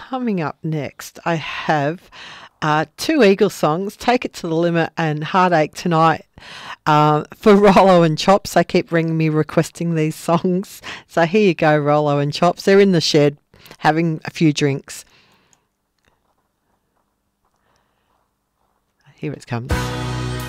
coming up next, I have two Eagle songs, Take It to the Limit and Heartache Tonight. For Rollo and Chops, they keep ringing me requesting these songs. So here you go, Rollo and Chops. They're in the shed having a few drinks. Here it comes.